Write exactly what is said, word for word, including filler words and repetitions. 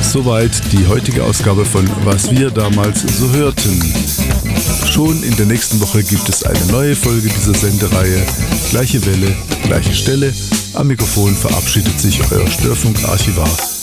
Soweit die heutige Ausgabe von Was wir damals so hörten. Schon in der nächsten Woche gibt es eine neue Folge dieser Sendereihe. Gleiche Welle, gleiche Stelle. Am Mikrofon verabschiedet sich euer Störfunk-Archivar